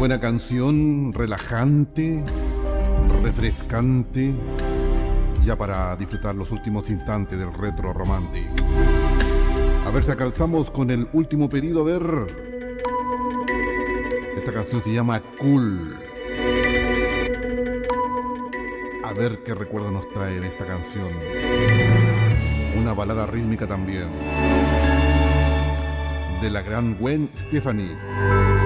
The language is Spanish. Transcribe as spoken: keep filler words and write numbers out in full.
buena canción, relajante, refrescante, ya para disfrutar los últimos instantes del Retro Romantic. A ver si alcanzamos con el último pedido, a ver. Esta canción se llama Cool. A ver qué recuerdo nos trae de esta canción. Una balada rítmica también, de la gran Gwen Stefani.